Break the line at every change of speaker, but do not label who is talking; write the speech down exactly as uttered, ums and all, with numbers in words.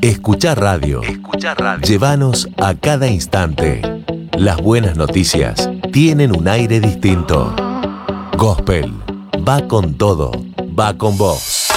Escuchar radio.
Escuchar radio.
Llévanos a cada instante. Las buenas noticias tienen un aire distinto. Gospel va con todo, va con vos.